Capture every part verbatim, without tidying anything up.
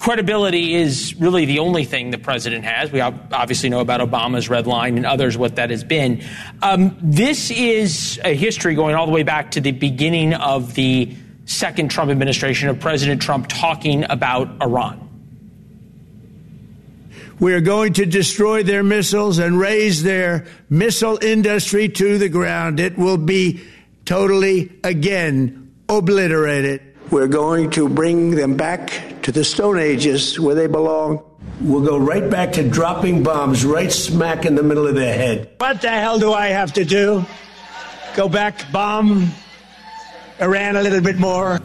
credibility is really the only thing the president has. We obviously know about Obama's red line and others, what that has been. Um, this is a history going all the way back to the beginning of the second Trump administration of President Trump talking about Iran. We are going to destroy their missiles and raise their missile industry to the ground. It will be totally, again, obliterated. We're going to bring them back to the Stone Ages where they belong. We'll go right back to dropping bombs right smack in the middle of their head. What the hell do I have to do? Go back, bomb Iran a little bit more?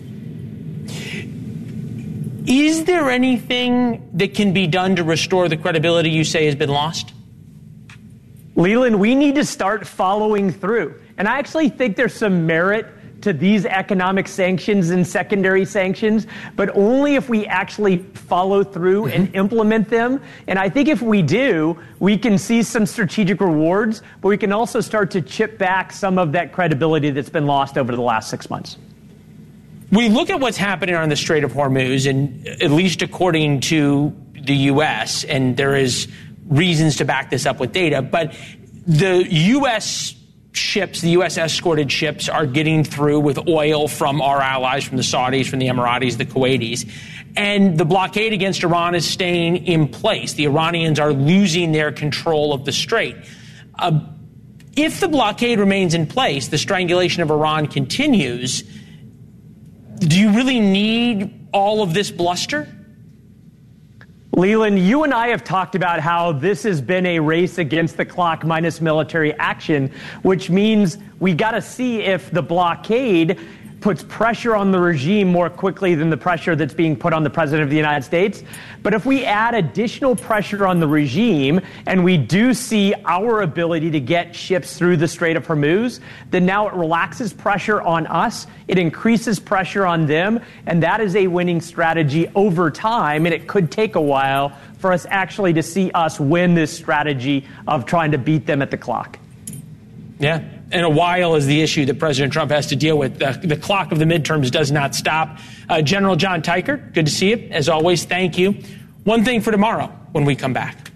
Is there anything that can be done to restore the credibility you say has been lost? Leland, we need to start following through. And I actually think there's some merit to these economic sanctions and secondary sanctions, but only if we actually follow through and implement them. And I think if we do, we can see some strategic rewards, but we can also start to chip back some of that credibility that's been lost over the last six months. We look at what's happening on the Strait of Hormuz, and at least according to the U S, and there is reasons to back this up with data, but the U S ships, the U S escorted ships, are getting through with oil from our allies, from the Saudis, from the Emiratis, the Kuwaitis. And the blockade against Iran is staying in place. The Iranians are losing their control of the strait. Uh, if the blockade remains in place, the strangulation of Iran continues, do you really need all of this bluster? Leland, you and I have talked about how this has been a race against the clock minus military action, which means we got to see if the blockade puts pressure on the regime more quickly than the pressure that's being put on the president of the United States. But if we add additional pressure on the regime and we do see our ability to get ships through the Strait of Hormuz, then now it relaxes pressure on us. It increases pressure on them. And that is a winning strategy over time. And it could take a while for us actually to see us win this strategy of trying to beat them at the clock. Yeah. And a while is the issue that President Trump has to deal with. The, the clock of the midterms does not stop. Uh, General John Teichert, good to see you. As always, thank you. One thing for tomorrow when we come back.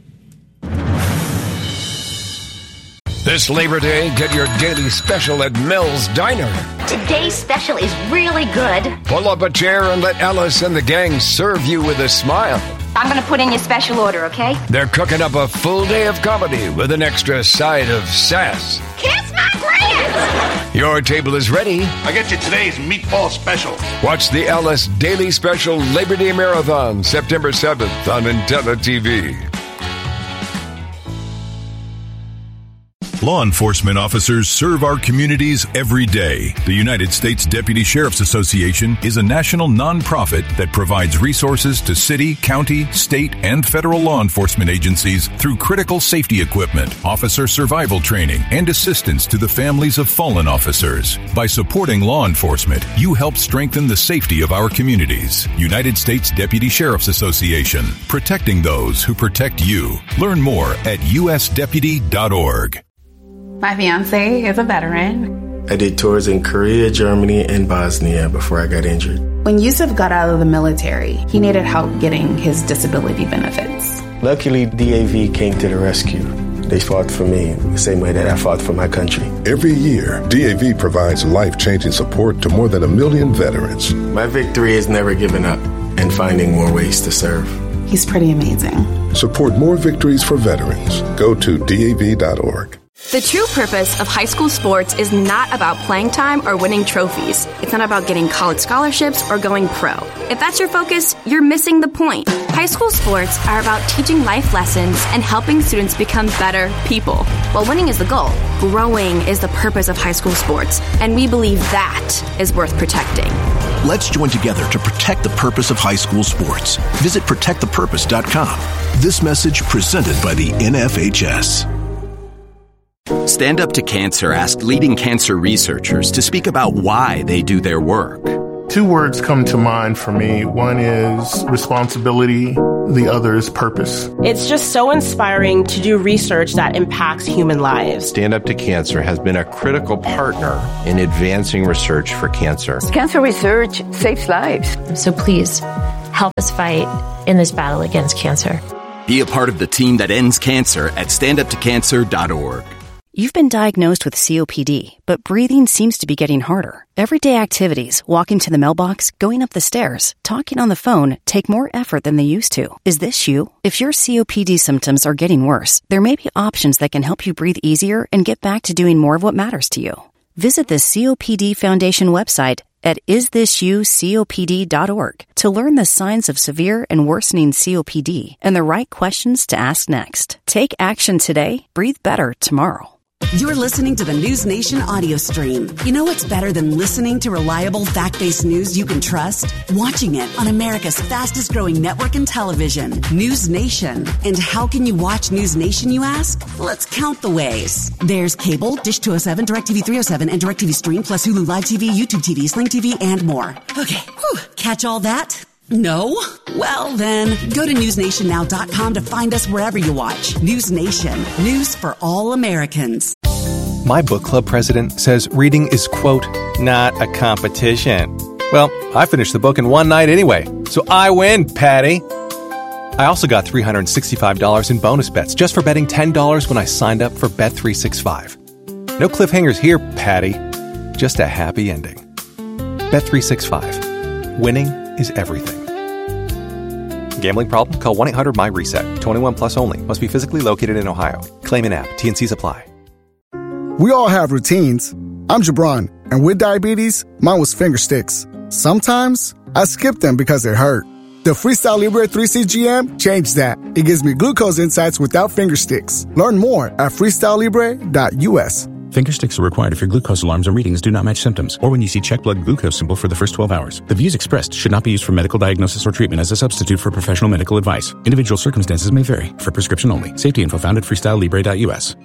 This Labor Day, get your daily special at Mel's Diner. Today's special is really good. Pull up a chair and let Alice and the gang serve you with a smile. I'm going to put in your special order, okay? They're cooking up a full day of comedy with an extra side of sass. Kiss my grand! Your table is ready. I get you today's meatball special. Watch the Alice Daily Special Labor Day Marathon, September seventh on Intella T V. Law enforcement officers serve our communities every day. The United States Deputy Sheriff's Association is a national nonprofit that provides resources to city, county, state, and federal law enforcement agencies through critical safety equipment, officer survival training, and assistance to the families of fallen officers. By supporting law enforcement, you help strengthen the safety of our communities. United States Deputy Sheriff's Association, protecting those who protect you. Learn more at u s deputy dot org. My fiance is a veteran. I did tours in Korea, Germany, and Bosnia before I got injured. When Yusuf got out of the military, he needed help getting his disability benefits. Luckily, D A V came to the rescue. They fought for me the same way that I fought for my country. Every year, D A V provides life-changing support to more than a million veterans. My victory is never giving up and finding more ways to serve. He's pretty amazing. Support more victories for veterans. Go to D A V dot org. The true purpose of high school sports is not about playing time or winning trophies. It's not about getting college scholarships or going pro. If that's your focus, you're missing the point. High school sports are about teaching life lessons and helping students become better people. While winning is the goal, growing is the purpose of high school sports, and we believe that is worth protecting. Let's join together to protect the purpose of high school sports. Visit protect the purpose dot com. This message presented by the N F H S. Stand Up to Cancer asked leading cancer researchers to speak about why they do their work. Two words come to mind for me. One is responsibility. The other is purpose. It's just so inspiring to do research that impacts human lives. Stand Up to Cancer has been a critical partner in advancing research for cancer. Cancer research saves lives. So please, help us fight in this battle against cancer. Be a part of the team that ends cancer at stand up to cancer dot org. You've been diagnosed with C O P D, but breathing seems to be getting harder. Everyday activities, walking to the mailbox, going up the stairs, talking on the phone, take more effort than they used to. Is this you? If your C O P D symptoms are getting worse, there may be options that can help you breathe easier and get back to doing more of what matters to you. Visit the C O P D Foundation website at is this you C O P D dot org to learn the signs of severe and worsening C O P D and the right questions to ask next. Take action today. Breathe better tomorrow. You're listening to the News Nation audio stream. You know what's better than listening to reliable, fact-based news you can trust? Watching it on America's fastest-growing network in television, News Nation. And how can you watch News Nation, you ask? Let's count the ways. There's cable, Dish two oh seven, DirecTV three oh seven, and DirecTV Stream, plus Hulu Live T V, YouTube T V, Sling T V, and more. Okay, whew. Catch all that? No? Well, then, go to news nation now dot com to find us wherever you watch. News Nation. News for all Americans. My book club president says reading is, quote, not a competition. Well, I finished the book in one night anyway, so I win, Patty. I also got three hundred sixty-five dollars in bonus bets just for betting ten dollars when I signed up for Bet three sixty-five. No cliffhangers here, Patty. Just a happy ending. Bet three sixty-five. Winning is everything. Gambling problem? Call one eight hundred my reset. twenty-one plus only. Must be physically located in Ohio. Claim in app. T N Cs apply. We all have routines. I'm Jabron, and with diabetes, mine was finger sticks. Sometimes I skip them because they hurt. The Freestyle Libre three C G M changed that. It gives me glucose insights without finger sticks. Learn more at freestyle libre dot U S. Finger sticks are required if your glucose alarms or readings do not match symptoms, or when you see check blood glucose symbol for the first twelve hours. The views expressed should not be used for medical diagnosis or treatment as a substitute for professional medical advice. Individual circumstances may vary. For prescription only. Safety info found at freestyle libre dot U S.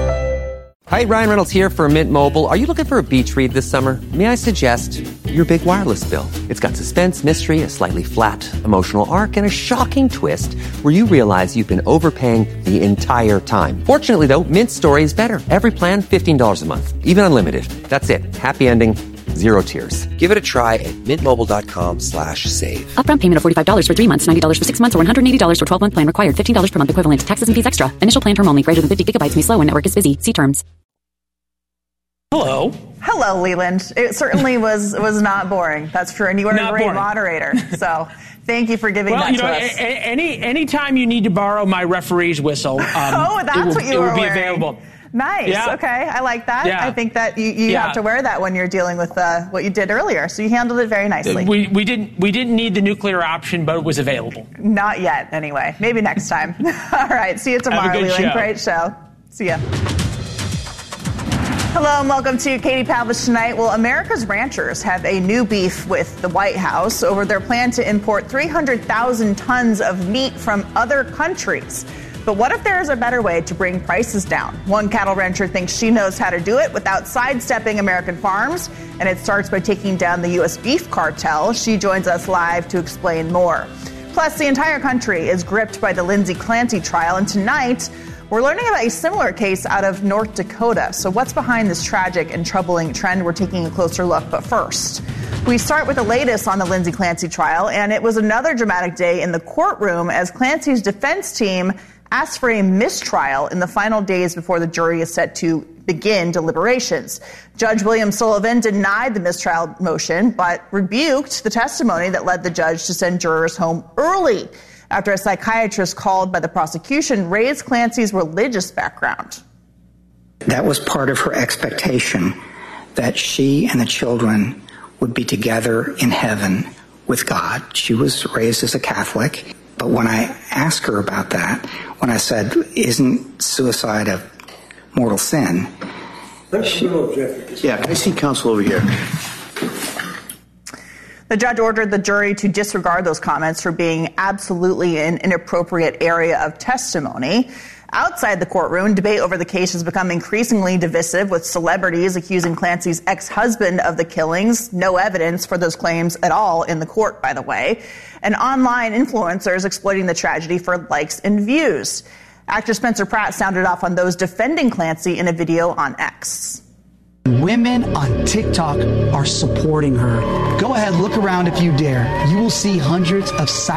Hi, Ryan Reynolds here for Mint Mobile. Are you looking for a beach read this summer? May I suggest your big wireless bill? It's got suspense, mystery, a slightly flat, emotional arc, and a shocking twist where you realize you've been overpaying the entire time. Fortunately, though, Mint's story is better. Every plan, fifteen dollars a month. Even unlimited. That's it. Happy ending. Zero tears. Give it a try at mintmobile.com slash save. Upfront payment of forty-five dollars for three months, ninety dollars for six months, or one hundred eighty dollars for twelve-month plan required. fifteen dollars per month equivalent. Taxes and fees extra. Initial plan term only. Greater than fifty gigabytes may slow when network is busy. See terms. Hello. Hello, Leland. It certainly was was not boring. That's true. And you were not a great boring. moderator. So thank you for giving well, that you to know, us. A- a- any anytime you need to borrow my referee's whistle, um, oh, that's it will, what you it were will be wearing. available. Nice. Yeah. Okay. I like that. Yeah. I think that you, you Yeah. have to wear that when you're dealing with uh, what you did earlier. So you handled it very nicely. We we didn't we didn't need the nuclear option, but it was available. Not yet, anyway. Maybe next time. All right. See you tomorrow, Have a good Leland. show. Great show. See ya. Hello and welcome to Katie Pavlich Tonight. Well, America's ranchers have a new beef with the White House over their plan to import three hundred thousand tons of meat from other countries. But what if there is a better way to bring prices down? One cattle rancher thinks she knows how to do it without sidestepping American farms, and it starts by taking down the U S beef cartel. She joins us live to explain more. Plus, the entire country is gripped by the Lindsay Clancy trial, and tonight we're learning about a similar case out of North Dakota. So what's behind this tragic and troubling trend? We're taking a closer look. But first, we start with the latest on the Lindsay Clancy trial. And it was another dramatic day in the courtroom as Clancy's defense team asked for a mistrial in the final days before the jury is set to begin deliberations. Judge William Sullivan denied the mistrial motion, but rebuked the testimony that led the judge to send jurors home early after a psychiatrist called by the prosecution raised Clancy's religious background. That was part of her expectation, that she and the children would be together in heaven with God. She was raised as a Catholic, but when I asked her about that, when I said, isn't suicide a mortal sin? She, yeah, can I see counsel over here? The judge ordered the jury to disregard those comments for being absolutely an inappropriate area of testimony. Outside the courtroom, debate over the case has become increasingly divisive, with celebrities accusing Clancy's ex-husband of the killings. No evidence for those claims at all in the court, by the way. And online influencers exploiting the tragedy for likes and views. Actor Spencer Pratt sounded off on those defending Clancy in a video on X. Women on TikTok are supporting her. Go ahead, look around if you dare. You will see hundreds of